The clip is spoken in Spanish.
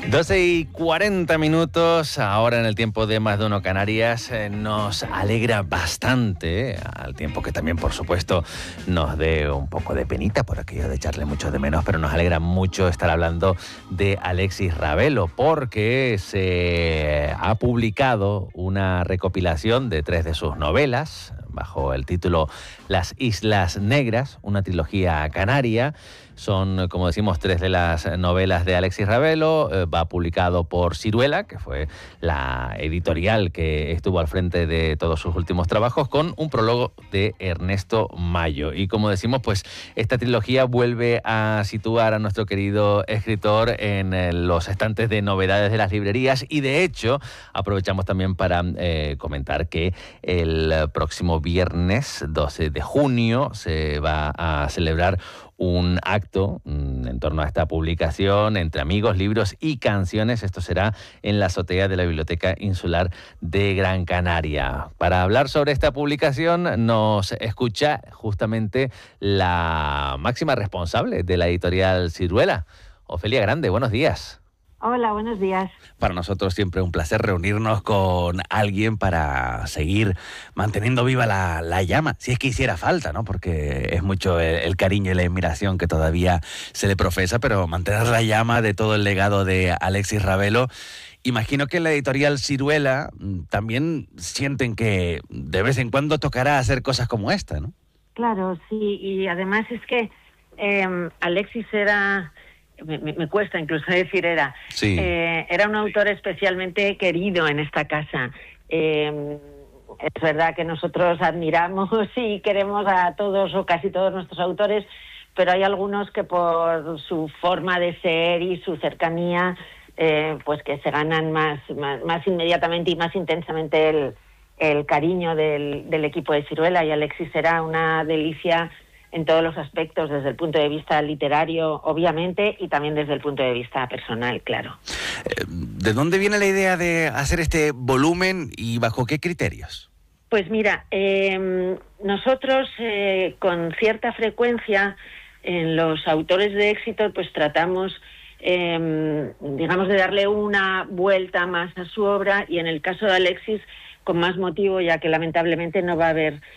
12:40, ahora en el tiempo de Más de Uno Canarias. Nos alegra bastante, al tiempo que también, por supuesto, nos dé un poco de penita por aquello de echarle mucho de menos, pero nos alegra mucho estar hablando de Alexis Ravelo, porque se ha publicado una recopilación de 3 de sus novelas, bajo el título Las Islas Negras, una trilogía canaria. Son, como decimos, 3 de las novelas de Alexis Ravelo. Va publicado por Siruela, que fue la editorial que estuvo al frente de todos sus últimos trabajos, con un prólogo de Ernesto Mayo. Y como decimos, pues esta trilogía vuelve a situar a nuestro querido escritor en los estantes de novedades de las librerías. Y de hecho, aprovechamos también para comentar que el próximo viernes 12 de junio se va a celebrar un acto en torno a esta publicación entre amigos, libros y canciones. Esto será en la azotea de la Biblioteca Insular de Gran Canaria. Para hablar sobre esta publicación nos escucha justamente la máxima responsable de la editorial Siruela, Ofelia Grande. Buenos días. Hola, buenos días. Para nosotros siempre un placer reunirnos con alguien para seguir manteniendo viva la llama, si es que hiciera falta, ¿no? Porque es mucho el cariño y la admiración que todavía se le profesa, pero mantener la llama de todo el legado de Alexis Ravelo. Imagino que en la editorial Siruela también sienten que de vez en cuando tocará hacer cosas como esta, ¿no? Claro, sí, y además es que Alexis era... Me cuesta incluso decir era. Sí. Era un autor especialmente querido en esta casa. Es verdad que nosotros admiramos y queremos a todos o casi todos nuestros autores, pero hay algunos que por su forma de ser y su cercanía, pues que se ganan más inmediatamente y más intensamente el cariño del equipo de Siruela, y Alexis era una delicia en todos los aspectos, desde el punto de vista literario, obviamente, y también desde el punto de vista personal, claro. ¿De dónde viene la idea de hacer este volumen y bajo qué criterios? Pues mira, nosotros con cierta frecuencia en los autores de éxito pues tratamos, digamos, de darle una vuelta más a su obra, y en el caso de Alexis con más motivo, ya que lamentablemente no va a haber